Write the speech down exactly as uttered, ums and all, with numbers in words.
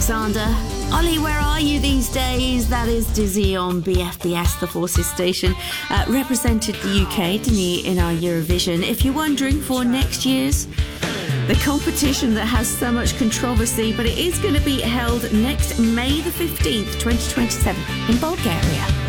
Alexander. Ollie, where are you these days? That is Dizzy on B F B S, the Forces station. Uh, represented the U K, didn't he, in our Eurovision. If you're wondering for next year's, the competition that has so much controversy, but it is going to be held next May the fifteenth, twenty twenty-seven in Bulgaria.